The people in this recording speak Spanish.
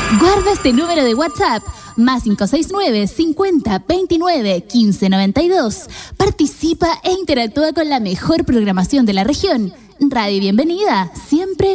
Guarda este número de WhatsApp, más 569 50 29 15 92. Participa e interactúa con la mejor programación de la región. Radio Bienvenida, siempre